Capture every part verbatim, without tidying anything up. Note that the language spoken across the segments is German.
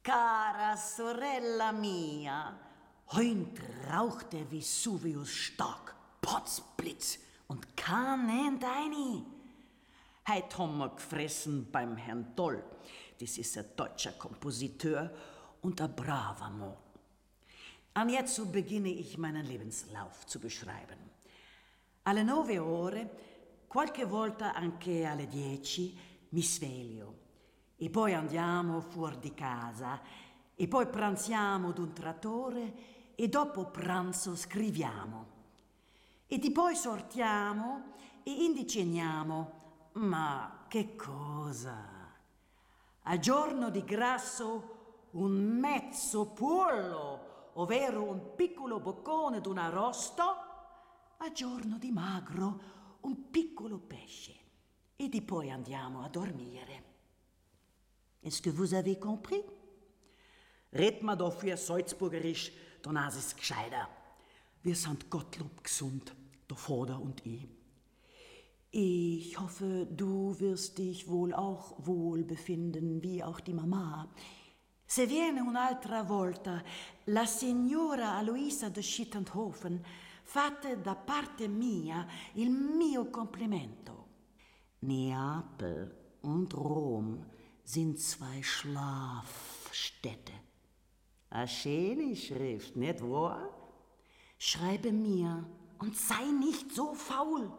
cara sorella mia. Heut raucht der Vesuvius stark, Potzblitz und kein Deini. Heut haben wir gefressen beim Herrn Doll. Das ist ein deutscher Kompositeur und ein braver Mann. Und jetzt so beginne ich meinen Lebenslauf zu beschreiben. Alle nove ore, qualche volta anche alle dieci, mi sveglio. E poi andiamo fuori di casa, e poi pranziamo d'un trattore, e dopo pranzo scriviamo. E di poi sortiamo e indigeniamo. Ma che cosa? A giorno di grasso un mezzo pollo, ovvero un piccolo boccone d'un arrosto, a giorno di magro un piccolo pesce. E di poi andiamo a dormire. Est-ce que vous avez compris? Red ma doch für Salzburgerisch, dann ist es gescheiter. Wir sind Gottlob gesund, der Vater und ich. Ich hoffe, du wirst dich wohl auch wohl befinden, wie auch die Mama. Se viene un'altra volta la signora Aloisa de Schittendhofen, fate da parte mia il mio complimento. Neapel und Rom sind zwei Schlafstädte. A schöne Schrift, nicht wahr? Schreibe mir und sei nicht so faul.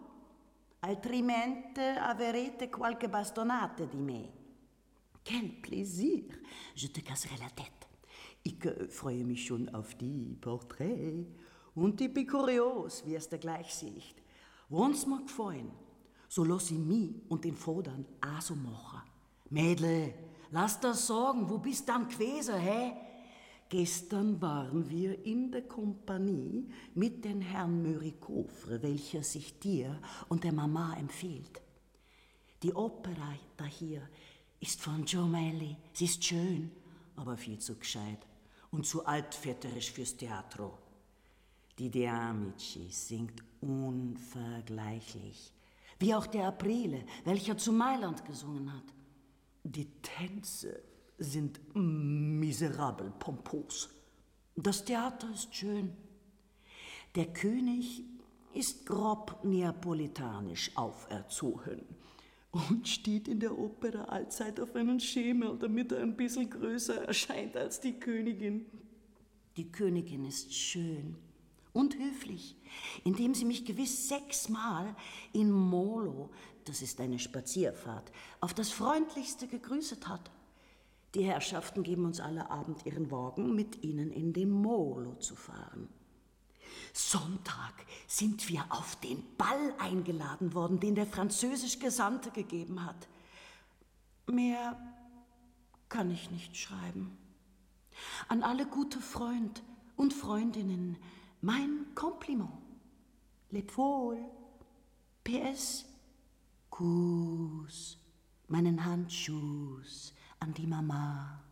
Altrimenti avrete qualche bastonate di me. Quel plaisir! Je te casserai la tête. Ich äh, freue mich schon auf die Porträts und die Pikurios, wie es da gleich sieht. Wenn's mir gefallen, so lass ich mich und den Vodern auch so machen. Mädle, lass das sagen, wo bist dann gewesen, hä? Gestern waren wir in der Kompanie mit dem Herrn Mörikoffre, welcher sich dir und der Mama empfiehlt. Die Opera da hier ist von Giomelli. Sie ist schön, aber viel zu gescheit und zu altväterisch fürs Theatro. Die De Amici singt unvergleichlich, wie auch der Aprile, welcher zu Mailand gesungen hat. Die Tänze sind miserabel pompos. Das Theater ist schön. Der König ist grob neapolitanisch auferzogen und steht in der Opera allzeit auf einen Schemel, damit er ein bisschen größer erscheint als die Königin. Die Königin ist schön und höflich, indem sie mich gewiss sechsmal in Molo, das ist eine Spazierfahrt, auf das Freundlichste gegrüßet hat. Die Herrschaften geben uns alle Abend ihren Wagen, mit ihnen in den Molo zu fahren. Sonntag sind wir auf den Ball eingeladen worden, den der französische Gesandte gegeben hat. Mehr kann ich nicht schreiben. An alle gute Freund und Freundinnen mein Kompliment. Leb wohl. P S. Kuss, meinen Handschuss an die Mama.